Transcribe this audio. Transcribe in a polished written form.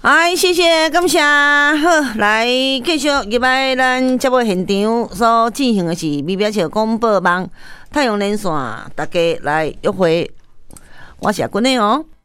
哎，谢谢，感谢。好，来继续入来咱节目现场所进行的是美表桥广播网太阳连线，大家来约会。我是阿君的哦。